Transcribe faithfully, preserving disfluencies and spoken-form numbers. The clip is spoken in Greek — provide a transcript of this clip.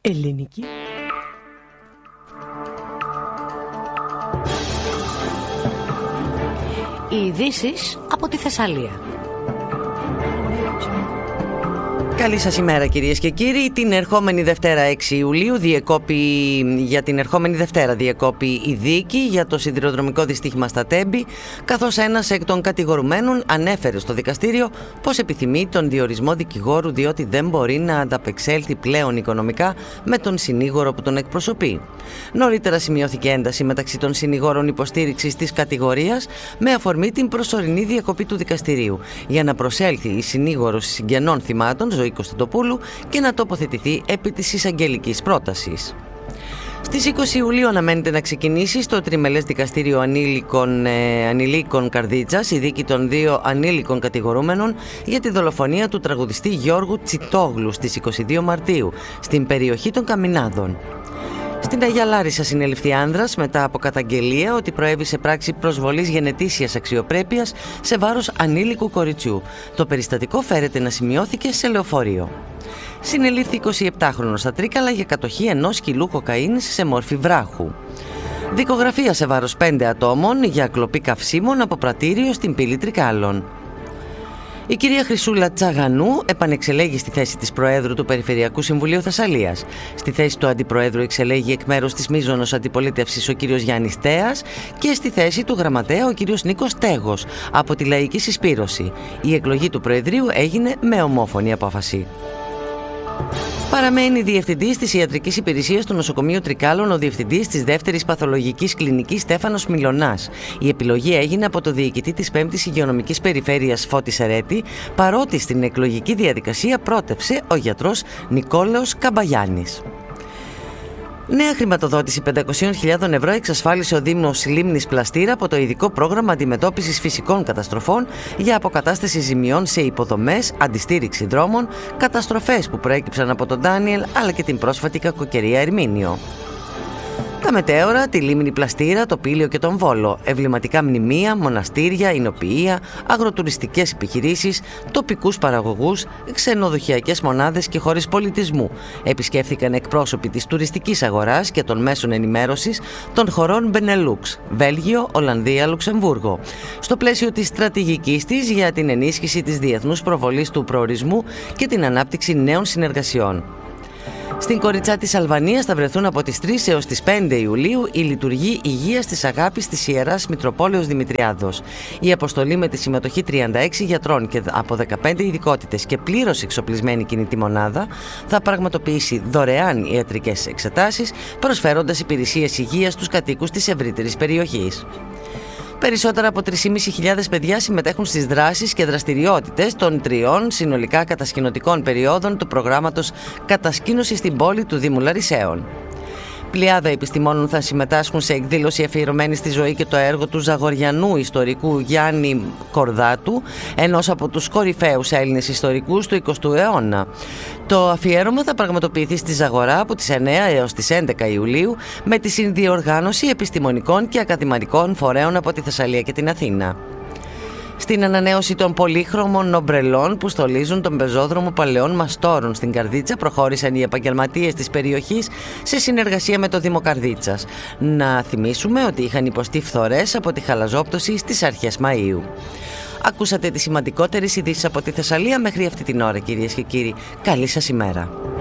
Ελληνική. Οι ειδήσεις από τη Θεσσαλία. Καλή σας ημέρα κυρίες και κύριοι. Την ερχόμενη Δευτέρα έξι Ιουλίου διεκόπη, για την ερχόμενη Δευτέρα διεκόπη η δίκη για το σιδηροδρομικό δυστύχημα στα Τέμπη, καθώς ένας εκ των κατηγορουμένων ανέφερε στο δικαστήριο πως επιθυμεί τον διορισμό δικηγόρου διότι δεν μπορεί να ανταπεξέλθει πλέον οικονομικά με τον συνήγορο που τον εκπροσωπεί. Νωρίτερα σημειώθηκε ένταση μεταξύ των συνηγόρων υποστήριξης της κατηγορίας με αφορμή την προσωρινή διακοπή του δικαστηρίου για να προσέλθει η συνήγορος συγγενών θυμάτων Ζωή Κωνσταντοπούλου και να τοποθετηθεί επί της εισαγγελικής πρότασης. Στις είκοσι Ιουλίου αναμένεται να ξεκινήσει στο τριμελές δικαστήριο ανήλικων, ε, ανηλίκων Καρδίτσας η δίκη των δύο ανήλικων κατηγορούμενων για τη δολοφονία του τραγουδιστή Γιώργου Τσιτόγλου στις είκοσι δύο Μαρτίου στην περιοχή των Καμινάδων. Στην Αγία Λάρισα συνελήφθη άνδρας μετά από καταγγελία ότι προέβη σε πράξη προσβολής γενετήσιας αξιοπρέπειας σε βάρος ανήλικου κοριτσιού. Το περιστατικό φέρεται να σημειώθηκε σε λεωφορείο. Συνελήφθη εικοσιεπτάχρονος στα Τρίκαλα για κατοχή ενός κιλού κοκαίνης σε μόρφη βράχου. Δικογραφία σε βάρος πέντε ατόμων για κλοπή καυσίμων από πρατήριο στην πύλη Τρικάλων. Η κυρία Χρυσούλα Τσαγανού επανεξελέγει στη θέση της Προέδρου του Περιφερειακού Συμβουλίου Θεσσαλίας. Στη θέση του Αντιπροέδρου εξελέγει εκ μέρους της μείζωνος αντιπολίτευσης ο κύριος Γιάννης Τέας και στη θέση του Γραμματέα ο κύριος Νίκος Τέγος από τη Λαϊκή Συσπήρωση. Η εκλογή του Προεδρείου έγινε με ομόφωνη απόφαση. Παραμένει διευθυντής της Ιατρικής Υπηρεσίας του Νοσοκομείου Τρικάλων ο διευθυντής της δεύτερης παθολογικής κλινικής Στέφανος Μιλωνάς. Η επιλογή έγινε από το διοικητή της πέμπτης Υγειονομικής Περιφέρειας Φώτη Σερέτη, παρότι στην εκλογική διαδικασία πρότευσε ο γιατρός Νικόλαος Καμπαγιάννης. Νέα χρηματοδότηση πεντακόσιες χιλιάδες ευρώ εξασφάλισε ο Δήμος Λίμνης Πλαστήρα από το ειδικό πρόγραμμα αντιμετώπισης φυσικών καταστροφών για αποκατάσταση ζημιών σε υποδομές, αντιστήριξη δρόμων, καταστροφές που προέκυψαν από τον Ντάνιελ αλλά και την πρόσφατη κακοκαιρία Ερμήνιο. Τα μετέωρα, τη Λίμνη Πλαστήρα, το Πήλιο και τον Βόλο, εμβληματικά μνημεία, μοναστήρια, εινοποιεία, αγροτουριστικές επιχειρήσεις, τοπικούς παραγωγούς, ξενοδοχειακές μονάδες και χώρες πολιτισμού. Επισκέφθηκαν εκπρόσωποι της τουριστικής αγοράς και των μέσων ενημέρωσης των χωρών Μπενελούξ, Βέλγιο, Ολλανδία, Λουξεμβούργο, στο πλαίσιο της στρατηγικής της για την ενίσχυση της διεθνούς προβολής του προορισμού και την ανάπτυξη νέων συνεργασιών. Στην Κοριτσά της Αλβανίας θα βρεθούν από τις τρεις έως τις πέντε Ιουλίου η λειτουργή Υγείας της Αγάπης της Ιεράς Μητροπόλεως Δημητριάδος. Η αποστολή με τη συμμετοχή τριάντα έξι γιατρών και από δεκαπέντε ειδικότητες και πλήρως εξοπλισμένη κινητή μονάδα θα πραγματοποιήσει δωρεάν ιατρικές εξετάσεις, προσφέροντας υπηρεσίες υγείας στους κατοίκους της ευρύτερης περιοχής. Περισσότερα από τρεις χιλιάδες πεντακόσια παιδιά συμμετέχουν στις δράσεις και δραστηριότητες των τριών συνολικά κατασκηνωτικών περιόδων του προγράμματος Κατασκήνωση στην πόλη του Δήμου Λαρισαίων. Πλειάδα επιστημόνων θα συμμετάσχουν σε εκδήλωση αφιερωμένη στη ζωή και το έργο του Ζαγοριανού ιστορικού Γιάννη Κορδάτου, ενός από τους κορυφαίους Έλληνες ιστορικούς του εικοστού αιώνα. Το αφιέρωμα θα πραγματοποιηθεί στη Ζαγορά από τις εννέα έως τις έντεκα Ιουλίου με τη συνδιοργάνωση επιστημονικών και ακαδημαϊκών φορέων από τη Θεσσαλία και την Αθήνα. Στην ανανέωση των πολύχρωμων ομπρελών που στολίζουν τον πεζόδρομο Παλαιών Μαστόρων στην Καρδίτσα προχώρησαν οι επαγγελματίες της περιοχής σε συνεργασία με το Δήμο Καρδίτσας. Να θυμίσουμε ότι είχαν υποστεί φθορές από τη χαλαζόπτωση στις αρχές Μαΐου. Ακούσατε τις σημαντικότερες ειδήσεις από τη Θεσσαλία μέχρι αυτή την ώρα, κυρίες και κύριοι. Καλή σας ημέρα.